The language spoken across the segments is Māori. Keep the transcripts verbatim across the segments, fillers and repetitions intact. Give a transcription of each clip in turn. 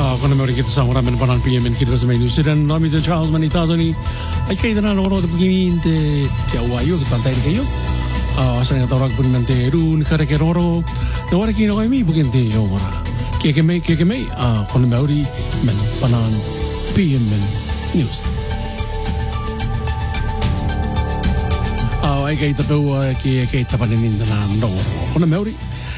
Kona meuri kita sa muramen panan P M kita sa may New Zealand nami te Charles Manitado ni ay kay dana no de pagin te te awayo kita tay kayo ah sa nga tawag pun mente run kare ke roro no wala kino kay mi pagin te yo mura ke ke may ke ke may ah kona meuri men panan P M News ah ay kay tapo ke kay tapanin dana no kona meuri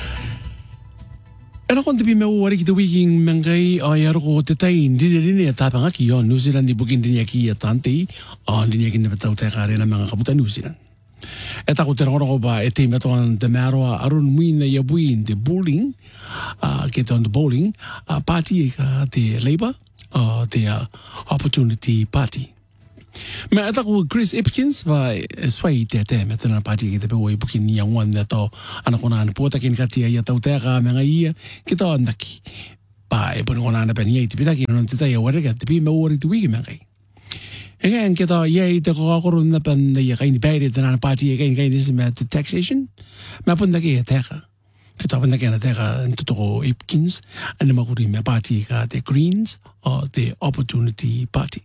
Era kon te me wari ki te wiking mengai ai aroko te tai ndine ndine tapanga ki on New Zealand ni bukin ndine ki atante on ndine ki nepatau te kare na mga kaputa New Zealand. Eta ko te roro ba e te meto an te maroa arun muina ya buin te bowling uh, ke te on the bowling uh, party e ka te Labour uh, te uh, Opportunity Party. Me ata ko Chris Ipkins vai swai te te me tana party ki te pe wai bukin ni ang wan to ana kona ana pota kin katia ya tau te ka me ngai ki to andaki pa e pon ona na pe ni te pita ki non te tai wara ka te pi me wori te wiki me ngai enga en ki to ye te ko ko run na pen ya kai ni pe te na party e kai kai ni me te taxation me pon da ki te ka ki to pon da ki na te ka to ko Ipkins ana ma kuri me party ka te Greens or the Opportunity Party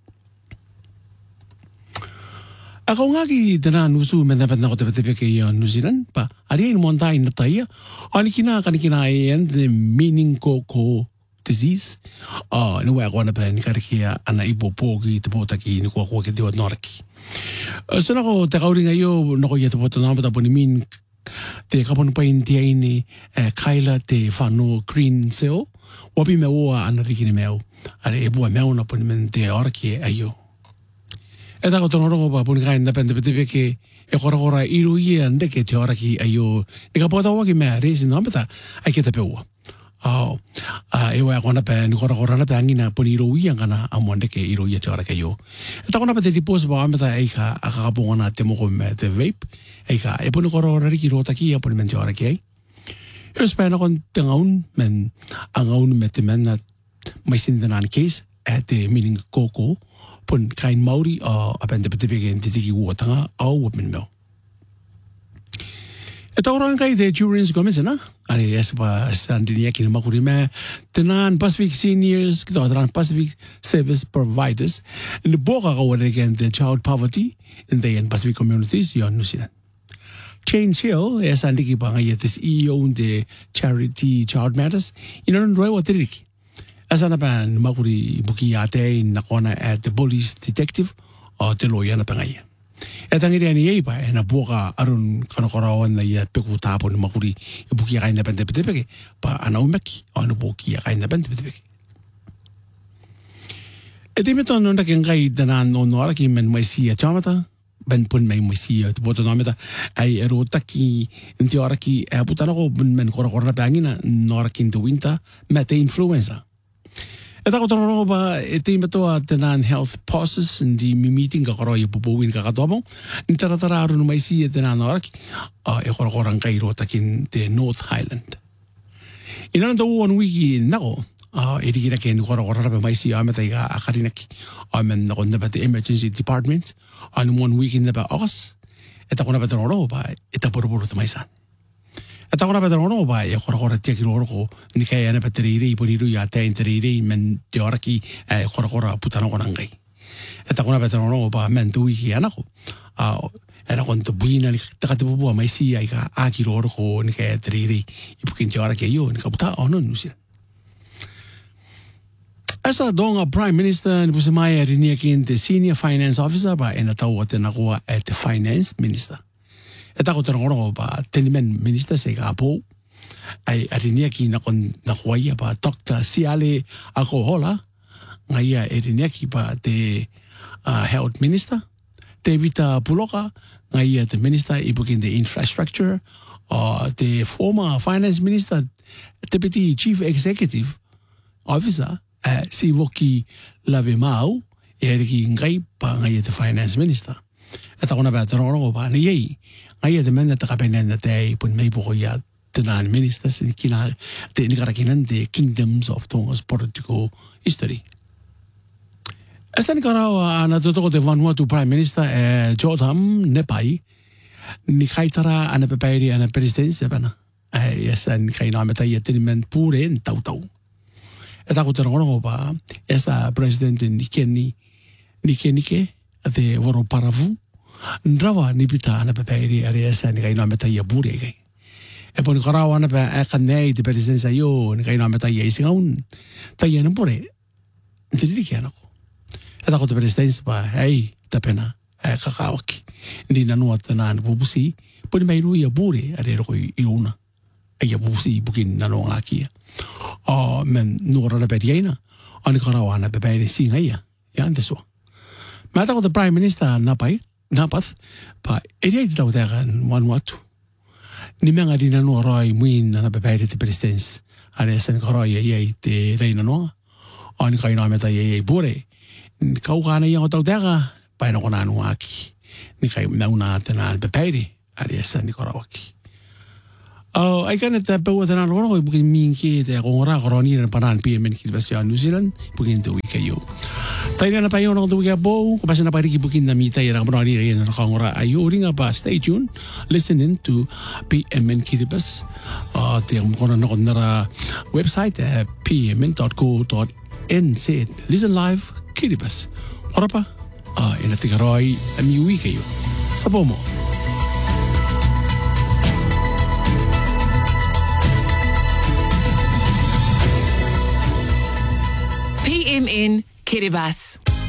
Ako nga ki dana nusu men dapat na ko te te ke New Zealand pa ari in monta in taia ani kina kan kina and the meningococcal disease ah no wa kona pa ni karikia ana ipopo ki te pota ki ni ko ko ke te norki so na ko te kauri nga yo no ko ye te pota na pa ni min te kapon pa in tie ni kaila te fano green cell wapi me o ana rikini meu ari e bua meu na pon men te orki ayo E tako tono roko pa puni kai na pente pete peke e kora kora iru ia ndeke te ora ki ayo e ka pota waki mea reisi na ambeta ai ke te peua. Au, e wea kona pe ni kora kora na pe angina puni iru ia ngana amu ndeke iru ia te ora ki ayo. E tako na pete ti posa pa ambeta e ka akakapunga na te moko me te vape e ka e puni kora kora riki rota ki a puni men te ora ki ai. E uspa na kon te ngaun men a ngaun me te men na mai sindanani case e te meningococcal pun kain Maori o apen te pete peke te tiki uatanga au wapin meo. E tau rang kai te Juries Commissioner, are esa pa sandini eki na makuri me, te nan Pacific Seniors, ki tau te Pacific Service Providers, in the boka ka wale again the child poverty in the Pacific communities yon New Zealand. James Hill, e sandiki pa ngai te C E O de Charity Child Matters, ina nun roi wa tiriki. Asa na pan makuri buki ate na kona at the police detective o te loya na pangai. E tangiri ani ei pa e na buka arun kanokorawan na ia peku tapo ni makuri i buki akai na pente pete peke pa ana umeki o na buki akai na pente pete peke. E te meto nonda ke ngai danan no noara ki men maisi a chamata ben pun mai maisi a te boto nameta ai ero taki inti ora ki e putana ko men kora kora pangina noara ki in the winter me te influenza. E tako tono rongo pa e te imetoa te nan health pauses ndi mi meeting ka koro i pupuwin ka katoamo. Ni taratara arunu maisi e te nan oraki e kora kora ngai rota kin te North Highland. Ina nanta uon wiki nako e rikina ke ni kora kora rape maisi a meta i ka akarinaki a men nako napa te emergency department a ni uon wiki napa August e tako napa tono rongo pa e taporoboro te maisan. E tako na petero no ba e kora kora te ki roro ni kai ana peteri ri poni ru ya te interi ri men te ora ki e kora kora putana kona ngai. E tako na petero no ba men tu ki ana ko. A era kon te buina ni taka te pupu mai si ai ka a ki roro ko ni kai te ri i pukin te ora ki yo ni ka puta ono nusia. Asa donga Prime Minister ni pusa mai ri ni ki te Senior Finance Officer ba ena tau te na ko e te Finance Minister. E tako te rongoro pa tenimen minister se ka apo ai arinia ki na kon na huaia pa Doctor Siale ako hola ngaia arinia ki pa te uh, health minister te Vita Puloka ngaia te minister ibukin the infrastructure or the former finance minister deputy chief executive officer uh, si woki lave mau e ki ngai pa ngaia te finance minister e tako na ba te rongoro pa ni yei Ai te mena te kapena na te pun mei po ya te nan ministers ni kina te ni kara kinan the kingdoms of Tonga's political history. Esa ni kara ana to te Vanuatu Prime Minister e Jotham Nepai ni kaitara ana pepairi ana presidency bana. Ai esa ni kaina meta ia te men pure en tau tau. E tako te rongo pa, e sa president ni keni, ni keni ke, te waro paravu, ndrawa ni pita ana pepeiri ari esa ni kai no meta ia bure kai. E poni karawa ana pe e kanei te president sa yo ni kai no meta ia isingaun. Ta ia na bure. Ndiri ki anako. E tako te president pa, hei, ta pena, e kakawaki. Ndi na nua te nana pupusi, poni mai rui ia bure ari roko i una. E ia pupusi bukin na noa ngakia. O men nuora na peri aina, ani karawa ana pepeiri singa ia. Ia ante sua. Ma tako te prime minister na pai, napath, pa e rei te tau tega Vanuatu. Ni mea ngari na noa roi muin na pepeiri te presidents. Are esa ni karoi e iei te reina noa. O ni kai noa meta iei iei bure. Kau kāna ia o tau tega, pai na kona anu aki. Ni kai meuna te nā pepeiri. Are esa ni karawaki. Oh, ai kana te pau te nā rono koi bukin mingi te kongora koroni na panan P M N Kiribati a New Zealand. Bukin te wika yo. Taina na pa yon ang tuwika po, kapasa na pariki bukin na mita yung nakabarani na yan na kangora ayo ringa pa, stay tuned, listen in to P M N Kiribati. Uh, te ang mukha na nakondara website at p m n dot co dot n z. Listen live, Kiribati. Kora pa, uh, inatikaroy, amiwi kayo. Sabo mo. P M N Kiribati.